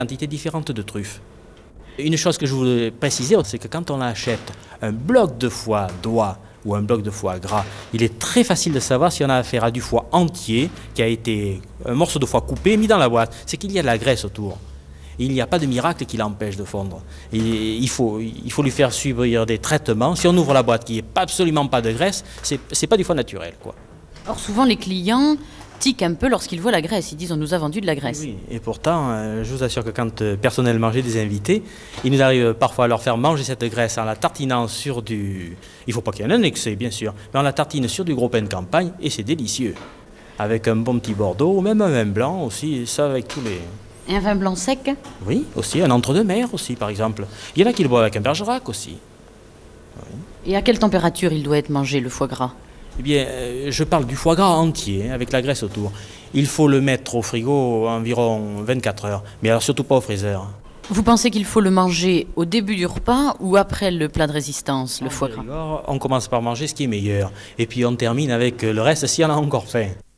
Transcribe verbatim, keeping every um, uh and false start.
quantité différente de truffes. Une chose que je voulais préciser, c'est que quand on achète un bloc de foie d'oie ou un bloc de foie gras, il est très facile de savoir si on a affaire à du foie entier, qui a été un morceau de foie coupé, mis dans la boîte. C'est qu'il y a de la graisse autour. Il n'y a pas de miracle qui l'empêche de fondre. Et il, faut, il faut lui faire subir des traitements. Si on ouvre la boîte qui n'est absolument pas de graisse, ce n'est pas du foie naturel, quoi. Or, souvent, les clients tiquent un peu lorsqu'ils voient la graisse. Ils disent, on nous a vendu de la graisse. Oui, et pourtant, euh, je vous assure que quand euh, personnellement j'ai des invités, il nous arrive parfois à leur faire manger cette graisse en la tartinant sur du... Il ne faut pas qu'il y ait un excès, bien sûr, mais on la tartine sur du gros pain de campagne, et c'est délicieux. Avec un bon petit Bordeaux, ou même un vin blanc aussi, ça avec tous les... Et un vin blanc sec? Oui, aussi, un entre-deux-mer aussi, par exemple. Il y en a qui le boivent avec un bergerac aussi. Oui. Et à quelle température il doit être mangé, le foie gras? Eh bien, euh, je parle du foie gras entier, hein, avec la graisse autour. Il faut le mettre au frigo environ vingt-quatre heures, mais alors surtout pas au freezer. Vous pensez qu'il faut le manger au début du repas ou après le plat de résistance, le foie gras? On commence par manger ce qui est meilleur, et puis on termine avec le reste si on a encore faim.